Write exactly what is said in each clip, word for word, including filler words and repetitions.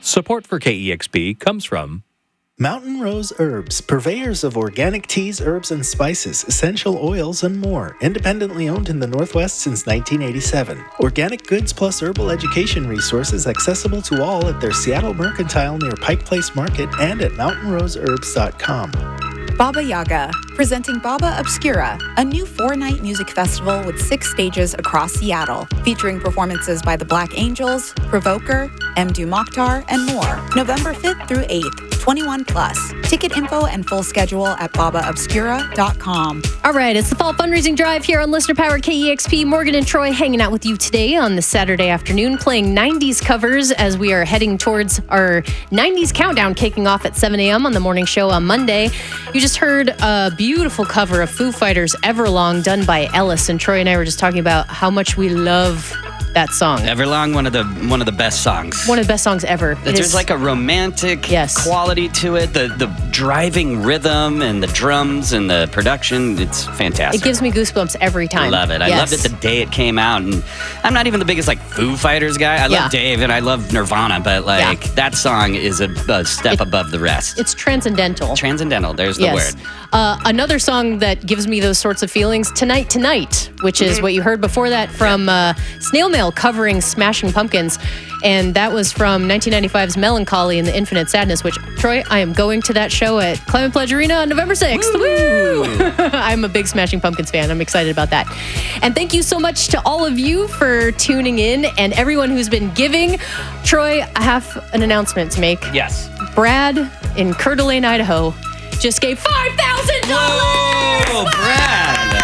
Support for K E X P comes from Mountain Rose Herbs, purveyors of organic teas, herbs, and spices, essential oils, and more. Independently owned in the Northwest since nineteen eighty-seven. Organic goods plus herbal education resources accessible to all at their Seattle Mercantile near Pike Place Market and at mountain rose herbs dot com. Baba Yaga, presenting Baba Obscura, a new four-night music festival with six stages across Seattle, featuring performances by the Black Angels, Provoker, Mdu Mokhtar, and more. November fifth through eighth, twenty-one plus. Ticket info and full schedule at baba obscura dot com. All right, it's the Fall Fundraising Drive here on Listener Power K E X P. Morgan and Troy hanging out with you today on this Saturday afternoon, playing nineties covers as we are heading towards our nineties countdown kicking off at seven a.m. on the morning show on Monday. You just heard a beautiful cover of Foo Fighters' Everlong done by Ellis, and Troy and I were just talking about how much we love that song. Everlong, one of the one of the best songs. One of the best songs ever. There's is, like a romantic yes. quality to it. The the driving rhythm and the drums and the production, it's fantastic. It gives me goosebumps every time. I love it. I yes. loved it the day it came out. And I'm not even the biggest like Foo Fighters guy. I yeah. love Dave and I love Nirvana, but like yeah. that song is a, a step it, above the rest. It's transcendental. Transcendental. There's the yes. word. Uh, another song that gives me those sorts of feelings, Tonight Tonight, which is mm-hmm. what you heard before that from uh, Snail Mail covering Smashing Pumpkins. And that was from nineteen ninety-five's Melancholy and the Infinite Sadness, which, Troy, I am going to that show at Climate Pledge Arena on November sixth. Woo! I'm a big Smashing Pumpkins fan. I'm excited about that. And thank you so much to all of you for tuning in and everyone who's been giving. Troy, I have an announcement to make. Yes. Brad in Coeur d'Alene, Idaho, just gave five thousand dollars! Whoa, Brad!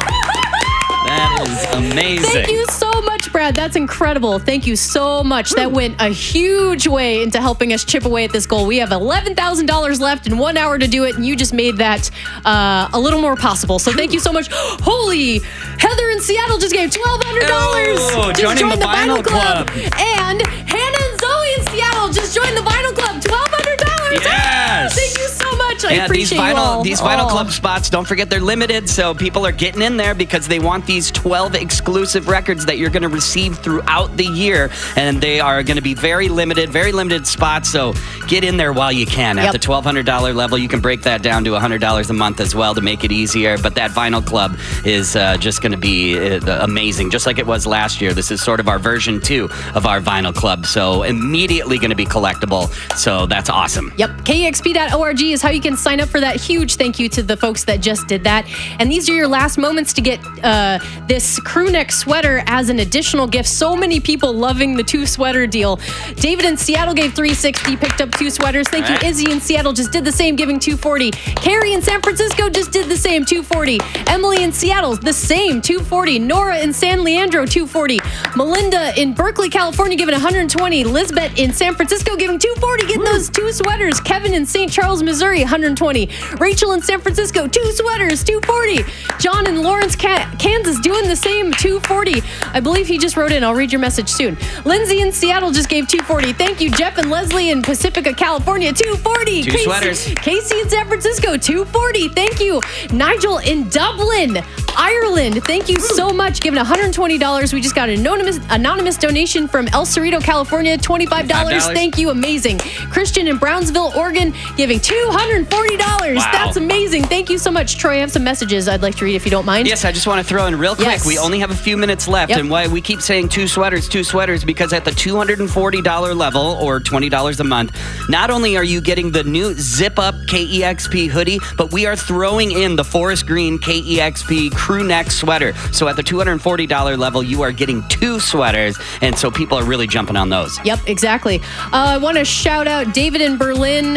That is amazing. Thank you so much, Brad. That's incredible. Thank you so much. That went a huge way into helping us chip away at this goal. We have eleven thousand dollars left and one hour to do it, and you just made that uh, a little more possible. So thank you so much. Holy, Heather in Seattle just gave twelve hundred dollars. Oh, just joining joined the, the Vinyl, Vinyl Club. Club. And Hannah and Zoe in Seattle just joined the Vinyl Club. twelve hundred dollars. Yes. Thank you so much. I yeah, appreciate these vinyl, you all. These Vinyl oh. Club spots, don't forget they're limited, so people are getting in there because they want these twelve exclusive records that you're going to receive throughout the year, and they are going to be very limited, very limited spots, so get in there while you can. At yep. the twelve hundred dollars level, you can break that down to one hundred dollars a month as well to make it easier, but that Vinyl Club is uh, just going to be uh, amazing, just like it was last year. This is sort of our version two of our Vinyl Club, so immediately going to be collectible, so that's awesome. Yep, K E X P dot org is how you can sign up for that. Huge thank you to the folks that just did that. And these are your last moments to get uh, this crew neck sweater as an additional gift. So many people loving the two sweater deal. David in Seattle gave three hundred sixty dollars, picked up two sweaters. Thank you. Izzy in Seattle just did the same, giving two hundred forty dollars. Carrie in San Francisco just did the same, two hundred forty dollars. Emily in Seattle, the same, two hundred forty dollars. Nora in San Leandro, two hundred forty dollars. Melinda in Berkeley, California, giving one hundred twenty dollars. Lisbeth in San Francisco, giving two hundred forty dollars, getting those two sweaters. Kevin in Saint Charles, Missouri, one hundred twenty dollars. Rachel in San Francisco, two sweaters, two hundred forty dollars. John in Lawrence, Kansas, doing the same, two hundred forty dollars. I believe he just wrote in. I'll read your message soon. Lindsay in Seattle just gave two hundred forty dollars. Thank you. Jeff and Leslie in Pacifica, California, two hundred forty dollars. Two Casey, sweaters. Casey in San Francisco, two hundred forty dollars. Thank you. Nigel in Dublin, Ireland, thank you so much, giving one hundred twenty dollars. We just got an anonymous anonymous donation from El Cerrito, California, twenty-five dollars. Thank you, amazing. Christian in Brownsville, Oregon, giving two hundred forty dollars. Wow. That's amazing. Thank you so much, Troy. I have some messages I'd like to read if you don't mind. Yes, I just want to throw in real quick. Yes. We only have a few minutes left, Yep. and why we keep saying two sweaters, two sweaters, because at the two hundred forty dollars level, or twenty dollars a month, not only are you getting the new Zip Up K E X P hoodie, but we are throwing in the Forest Green K E X P crew neck sweater. So at the two hundred forty dollars level, you are getting two sweaters, and so people are really jumping on those. Yep, exactly. Uh, I want to shout out David in Berlin.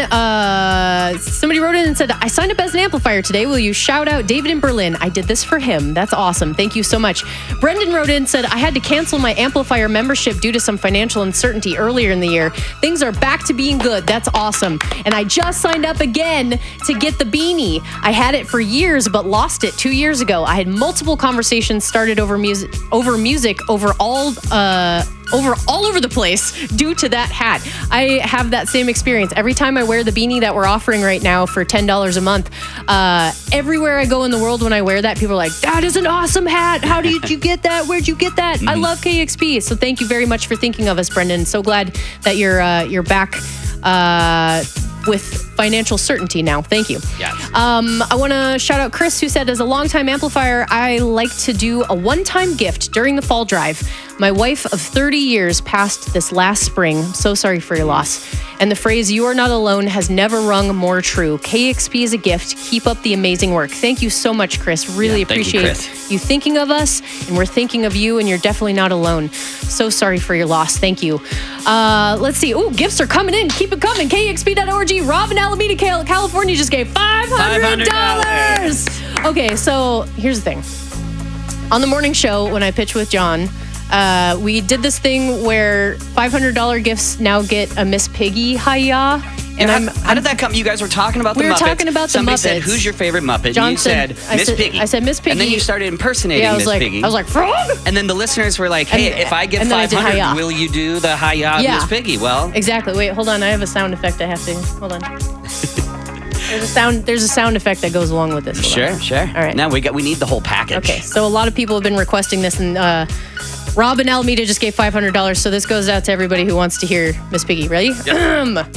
Uh, somebody wrote in and said, I signed up as an amplifier today. Will you shout out David in Berlin? I did this for him. That's awesome. Thank you so much. Brendan wrote in and said, I had to cancel my amplifier membership due to some financial uncertainty earlier in the year. Things are back to being good. That's awesome. And I just signed up again to get the beanie. I had it for years, but lost it two years ago. I had multiple conversations started over music, over music, over all, uh, over all over the place due to that hat. I have that same experience. Every time I wear the beanie that we're offering right now for ten dollars a month, uh, everywhere I go in the world when I wear that, people are like, that is an awesome hat. How did you get that? Where'd you get that? Mm-hmm. I love K E X P. So thank you very much for thinking of us, Brendan. So glad that you're, uh, you're back uh, with financial certainty now. Thank you. Yeah. Um, I want to shout out Chris, who said, as a longtime amplifier, I like to do a one-time gift during the fall drive. My wife of thirty years passed this last spring. I'm so sorry for your loss. And the phrase, you are not alone, has never rung more true. K E X P is a gift. Keep up the amazing work. Thank you so much, Chris. Really yeah, appreciate you, Chris. you thinking of us, and we're thinking of you, and you're definitely not alone. So sorry for your loss. Thank you. Uh, let's see. Oh, gifts are coming in. Keep it coming. K E X P dot org. Rob in Alameda, California just gave five hundred dollars. Okay, so here's the thing. On the morning show, when I pitched with John, Uh, we did this thing where five hundred dollars gifts now get a Miss Piggy hi-ya. And yeah, I'm, how, how did that come? You guys were talking about we the Muppets. We were talking about Somebody the Muppets. Somebody said, who's your favorite Muppet? John and you said, said Miss said, Piggy. I said, Miss Piggy. And then you started impersonating yeah, I was Miss like, Piggy. I was like, frog? And then the listeners were like, hey, and, if I give five hundred, will you do the hi-ya yeah. Miss Piggy? Well. Exactly. Wait, hold on. I have a sound effect I have to, hold on. There's a sound. There's a sound effect that goes along with this. Hold sure, on. sure. All right. Now we got. We need the whole package. Okay. So a lot of people have been requesting this, and uh, Rob in Alameda just gave five hundred dollars. So this goes out to everybody who wants to hear Miss Piggy. Ready? Yep.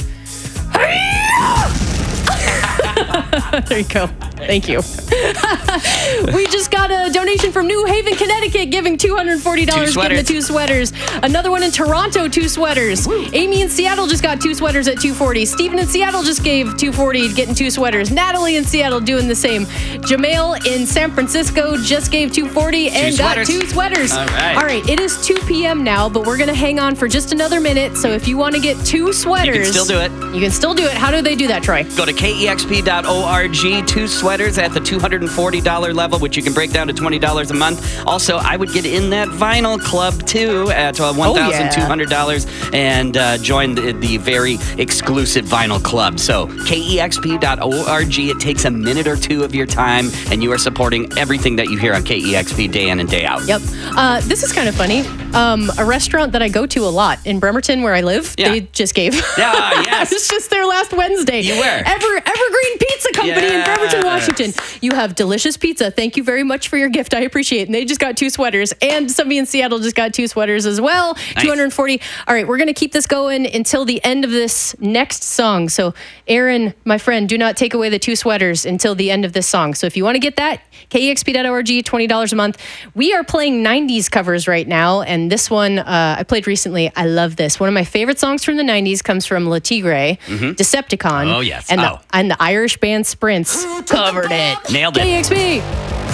There you go. Thank you. We just got a donation from New Haven, Connecticut, giving two hundred forty dollars, getting the two sweaters. Another one in Toronto, two sweaters. Woo. Amy in Seattle just got two sweaters at two hundred forty dollars. Stephen in Seattle just gave two hundred forty dollars, getting two sweaters. Natalie in Seattle doing the same. Jamail in San Francisco just gave two hundred forty dollars and got two sweaters. All right. All right, it is two p.m. now, but we're going to hang on for just another minute. So if you want to get two sweaters, you can still do it. You can still do it. How do they do that, Troy? Go to K E X P dot org. Two sweaters at the two hundred forty dollars level, which you can break down to twenty dollars a month. Also, I would get in that vinyl club, too, at uh, one thousand two hundred dollars oh, yeah. and uh, join the, the very exclusive vinyl club. So, K E X P dot org. It takes a minute or two of your time, and you are supporting everything that you hear on K E X P day in and day out. Yep. Uh, this is kind of funny. Um, a restaurant that I go to a lot in Bremerton, where I live, yeah. they just gave. Yeah, yes. I was just there last Wednesday. You were. Ever, Evergreen Pizza Company yes. in Bremerton, Washington. You have delicious pizza. Thank you very much for your gift. I appreciate it. And they just got two sweaters. And somebody in Seattle just got two sweaters as well. Nice. two hundred forty. All right, we're going to keep this going until the end of this next song. So, Aaron, my friend, do not take away the two sweaters until the end of this song. So if you want to get that, K E X P dot org, twenty dollars a month. We are playing nineties covers right now. And this one uh, I played recently. I love this. One of my favorite songs from the nineties comes from Le Tigre, mm-hmm. Decepticon. Oh, yes. And, oh. The, and the Irish band Sprints covered it. Nailed it. K E X P.